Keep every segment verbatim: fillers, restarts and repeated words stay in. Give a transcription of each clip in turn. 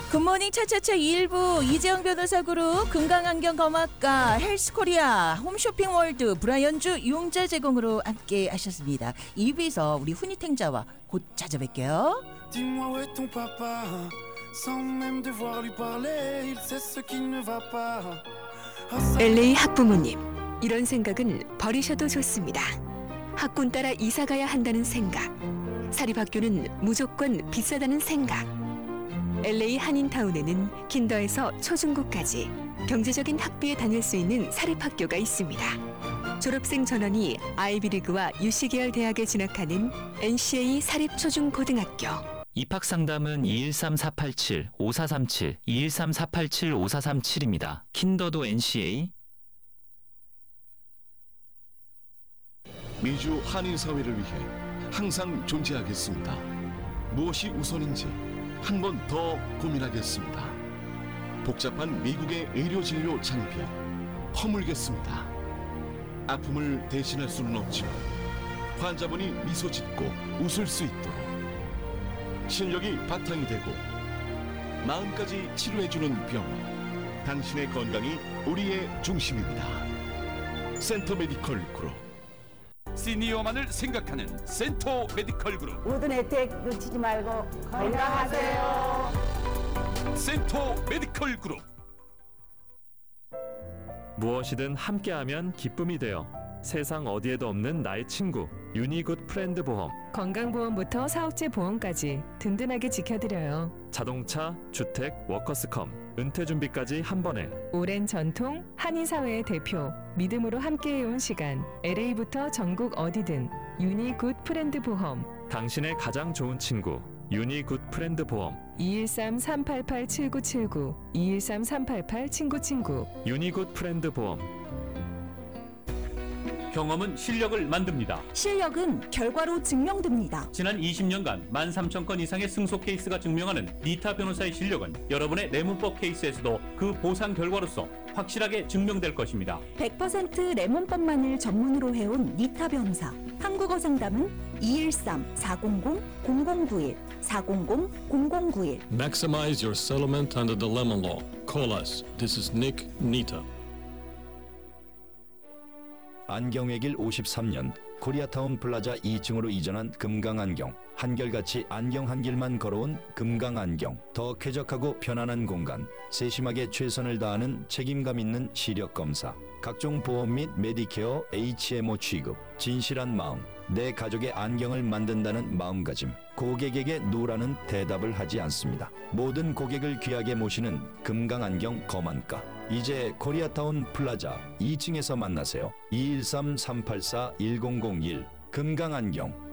굿모닝 차차차 일부 이재영 변호사 그룹 건강안경검학과 헬스코리아 홈쇼핑 월드 브라이언주 용자 제공으로 함께 하셨습니다. 이 부에서 우리 훈이탱자와 곧 찾아뵐게요. Dis-moi où est ton papa sans même devoir lui parler il sait ce qui ne va pas. 엘에이 학부모님, 이런 생각은 버리셔도 좋습니다. 학군 따라 이사 가야 한다는 생각, 사립학교는 무조건 비싸다는 생각. 엘에이 한인타운에는 킨더에서 초중고까지 경제적인 학비에 다닐 수 있는 사립학교가 있습니다. 졸업생 전원이 아이비리그와 유씨 계열 대학에 진학하는 엔씨에이 사립초중고등학교. 입학상담은 이일삼 사팔칠 오사삼칠, 이일삼 사팔칠 오사삼칠입니다. 킨더도 엔씨에이. 미주 한인사회를 위해 항상 존재하겠습니다. 무엇이 우선인지 한 번 더 고민하겠습니다. 복잡한 미국의 의료진료 장비 허물겠습니다. 아픔을 대신할 수는 없지만 환자분이 미소 짓고 웃을 수 있도록 실력이 바탕이 되고 마음까지 치료해주는 병원, 당신의 건강이 우리의 중심입니다. 센터 메디컬 그룹. 시니어만을 생각하는 센터 메디컬 그룹. 모든 혜택 놓치지 말고 건강하세요. 센터 메디컬 그룹. 무엇이든 함께하면 기쁨이 되어 세상 어디에도 없는 나의 친구 유니굿 프렌드 보험. 건강보험부터 사업체 보험까지 든든하게 지켜드려요. 자동차, 주택, 워커스컴, 은퇴준비까지 한 번에. 오랜 전통, 한인사회의 대표, 믿음으로 함께해온 시간. 엘에이부터 전국 어디든 유니굿 프렌드 보험. 당신의 가장 좋은 친구 유니굿 프렌드 보험. 이일삼 삼팔팔 칠구칠구, 이일삼 삼팔팔 친구친구. 유니굿 프렌드 보험. 경험은 실력을 만듭니다. 실력은 결과로 증명됩니다. 지난 이십 년간 만 삼천 건 이상의 승소 케이스가 증명하는 니타 변호사의 실력은 여러분의 내문법 케이스에서도 그 보상 결과로서 확실하게 증명될 것입니다. 백 퍼센트 레몬법만을 전문으로 해온 니타 변호사. 한국어 상담은 이일삼 사공공 공공구일, 사공공 공공구일. Maximize your settlement under the lemon law. Call us. This is Nick Nita. 안경외길 오십삼 년 코리아타운 플라자 이 층으로 이전한 금강안경. 한결같이 안경 한 길만 걸어온 금강안경. 더 쾌적하고 편안한 공간. 세심하게 최선을 다하는 책임감 있는 시력 검사. 각종 보험 및 메디케어 에이치엠오 취급. 진실한 마음. 내 가족의 안경을 만든다는 마음가짐. 고객에게 노라는 대답을 하지 않습니다. 모든 고객을 귀하게 모시는 금강안경 검안가. 이제 코리아타운 플라자 이 층에서 만나세요. 이일삼 삼팔사 일공공일 금강안경.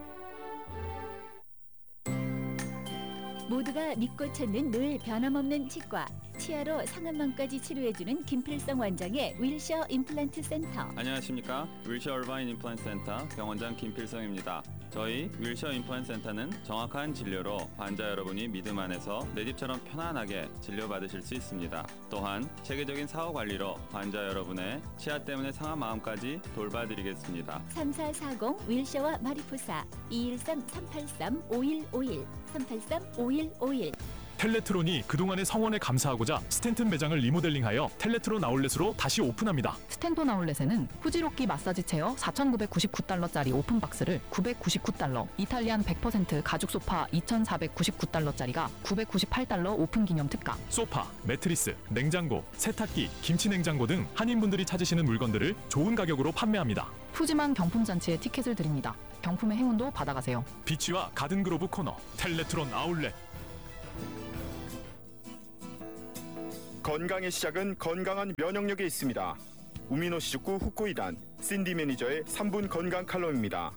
모두가 믿고 찾는 늘 변함없는 치과. 치아로 상한망까지 치료해주는 김필성 원장의 윌셔 임플란트 센터. 안녕하십니까. 윌셔 얼바인 임플란트 센터 병원장 김필성입니다. 저희 윌셔 임플란트 센터는 정확한 진료로 환자 여러분이 믿음 안에서 내 집처럼 편안하게 진료받으실 수 있습니다. 또한 체계적인 사후 관리로 환자 여러분의 치아 때문에 상한 마음까지 돌봐드리겠습니다. 삼사사공 윌셔와 마리포사 이일삼 삼팔삼 오일오일 삼팔삼 오일오일. 텔레트론이 그동안의 성원에 감사하고자 스탠튼 매장을 리모델링하여 텔레트론 아울렛으로 다시 오픈합니다. 스탠톤 아울렛에는 후지로키 마사지 체어 사천구백구십구 달러짜리 오픈박스를 구백구십구 달러, 이탈리안 백 퍼센트 가죽 소파 이천사백구십구 달러짜리가 구백구십팔 달러 오픈 기념 특가. 소파, 매트리스, 냉장고, 세탁기, 김치 냉장고 등 한인분들이 찾으시는 물건들을 좋은 가격으로 판매합니다. 푸짐한 경품 잔치에 티켓을 드립니다. 경품의 행운도 받아가세요. 비치와 가든그로브 코너 텔레트론 아울렛. 건강의 시작은 건강한 면역력에 있습니다. 우미노시 직구 후코이단 신디 매니저의 삼 분 건강 칼럼입니다.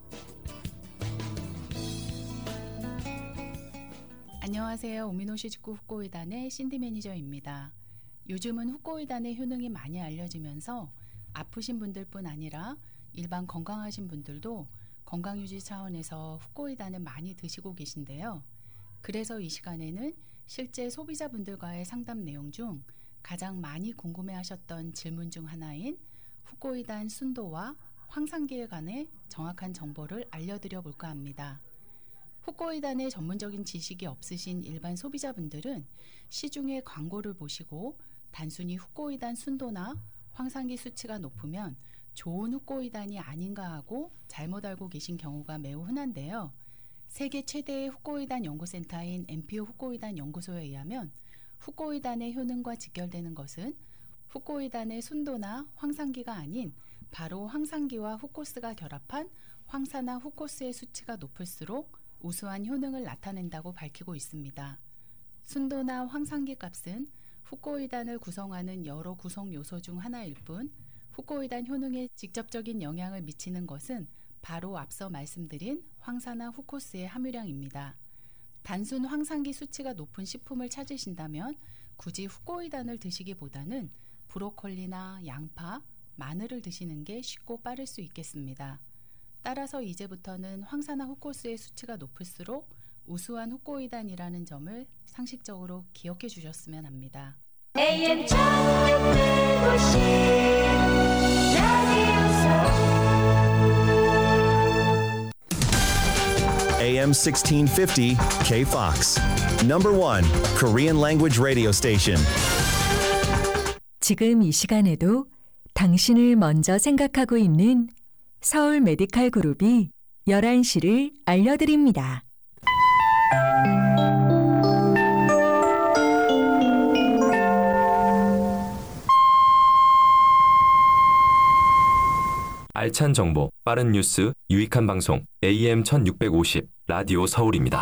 안녕하세요. 우미노시 직구 후코이단의 신디 매니저입니다. 요즘은 후코이단의 효능이 많이 알려지면서 아프신 분들뿐 아니라 일반 건강하신 분들도 건강유지 차원에서 후코이단을 많이 드시고 계신데요. 그래서 이 시간에는 실제 소비자분들과의 상담 내용 중 가장 많이 궁금해하셨던 질문 중 하나인 후코이단 순도와 황산기에 관해 정확한 정보를 알려드려 볼까 합니다. 후코이단의 전문적인 지식이 없으신 일반 소비자분들은 시중의 광고를 보시고 단순히 후코이단 순도나 황산기 수치가 높으면 좋은 후코이단이 아닌가 하고 잘못 알고 계신 경우가 매우 흔한데요. 세계 최대의 후코이단 연구센터인 엠피오 후코이단 연구소에 의하면 후코이단의 효능과 직결되는 것은 후코이단의 순도나 황산기가 아닌 바로 황산기와 후코스가 결합한 황산화 후코스의 수치가 높을수록 우수한 효능을 나타낸다고 밝히고 있습니다. 순도나 황산기 값은 후코이단을 구성하는 여러 구성 요소 중 하나일 뿐 후코이단 효능에 직접적인 영향을 미치는 것은 바로 앞서 말씀드린 황산화 후코스의 함유량입니다. 단순 황산기 수치가 높은 식품을 찾으신다면 굳이 후코이단을 드시기보다는 브로콜리나 양파, 마늘을 드시는 게 쉽고 빠를 수 있겠습니다. 따라서 이제부터는 황산화 후코스의 수치가 높을수록 우수한 후코이단이라는 점을 상식적으로 기억해 주셨으면 합니다. 에이엠 천육백오십 에이엠 sixteen fifty K-Fox. Number one Korean language radio station. 지금 이 시간에도 당신을 먼저 생각하고 있는 서울 메디칼 그룹이 열한 시를 알려드립니다. 알찬 정보, 빠른 뉴스, 유익한 방송 에이엠 천육백오십 라디오 서울입니다.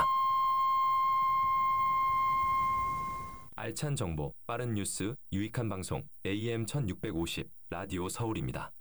알찬 정보, 빠른 뉴스, 유익한 방송 에이엠 천육백오십 라디오 서울입니다.